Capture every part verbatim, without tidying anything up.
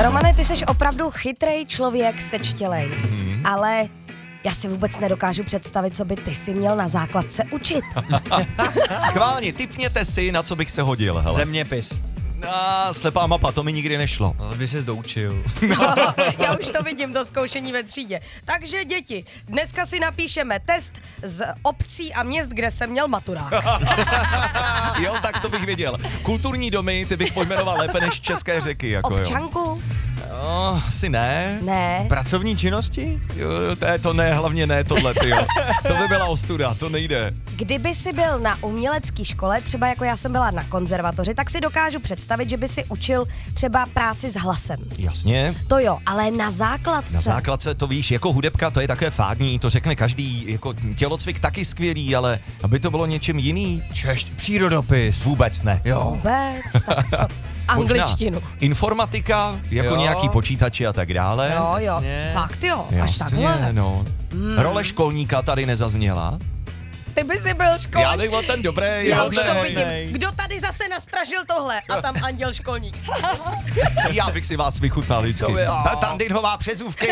Romane, ty jsi opravdu chytrej člověk, sečtělej, hmm. ale já si vůbec nedokážu představit, co by ty si měl na základce učit. Schválně, tipněte si, na co bych se hodil, hele. Zeměpis. A slepá mapa, to mi nikdy nešlo. No, to by ses doučil. Já už to vidím, do zkoušení ve třídě. Takže děti, dneska si napíšeme test z obcí a měst, kde jsem měl maturák. Jo, tak to bych věděl. Kulturní domy, ty bych pojmenoval lépe než české řeky, jako jo. Občanku? Oh, asi ne. Ne. Pracovní činnosti? Jo, to, je, to ne, hlavně ne tohle, ty jo. To by byla ostuda, to nejde. Kdyby si byl na umělecké škole, třeba jako já jsem byla na konzervatoři, tak si dokážu představit, že by si učil třeba práci s hlasem. Jasně. To jo, ale na základce. Na základce to víš, jako hudebka, to je také fádní, to řekne každý, jako tělocvik taky skvělý, ale aby to bylo něčem jiný. Češť, přírodopis. Vůbec ne. Jo. Vůbec, tak co? Angličtinu. Možná informatika, jako Jo. nějaký počítači a tak dále. Jo, jo, Jasně. fakt jo, až Jasně, takhle. no. Hmm. Role školníka tady nezazněla. Ty by si byl školník. Já bych byl ten dobrý. Já už to hodnej. vidím. Kdo tady zase nastražil tohle? A tam anděl školník. Já bych si vás vychutnal vždycky. To by- Ta Tandinhová předzůvky.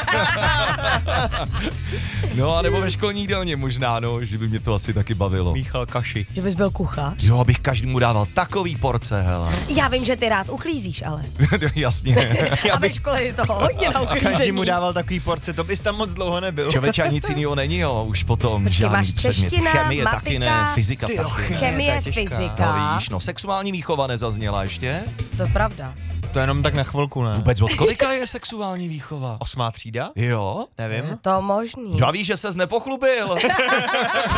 No a nebo ve školní jídelně možná, no, že by mě to asi taky bavilo. Míchal Kaši. Že bys byl kuchař? Jo, abych každému dával takový porce, hele. Já vím, že ty rád uklízíš, ale. Jasně. A ve škole je toho hodně na A každý mu uklízení. dával takový porce, to bys tam moc dlouho nebyl. Člověče, a nic jiného není, jo, už potom Počkej, žádný máš předmět. čeština, Chemie matika, taky ne, fyzika Ty jo, taky ne. Chemie, to je těžká. fyzika. No víš, no, sexuální výchova nezazněla ještě. To je pravda. To jenom tak na chvilku, ne? Vůbec od kolika je sexuální výchova? Osmá třída? Jo? Nevím. Je to možný. Já víš, že ses nepochlubil.